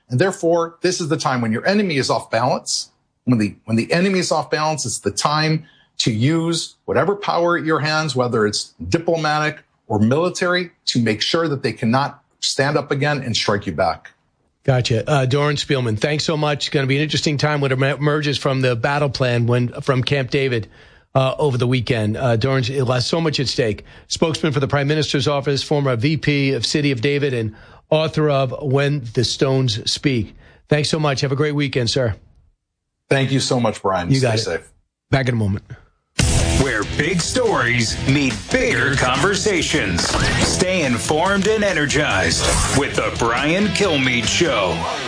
And therefore, this is the time when your enemy is off balance. When the enemy is off balance, it's the time to use whatever power at your hands, whether it's diplomatic or military, to make sure that they cannot stand up again and strike you back. Gotcha. Doran Spielman, thanks so much. It's going to be an interesting time when it emerges from the battle plan from Camp David over the weekend. Doran has so much at stake. Spokesman for the Prime Minister's office, former VP of City of David, and author of When the Stones Speak. Thanks so much. Have a great weekend, sir. Thank you so much, Brian. You got Stay it. safe. Back in a moment. Where big stories meet bigger conversations. Stay informed and energized with the Brian Kilmeade Show.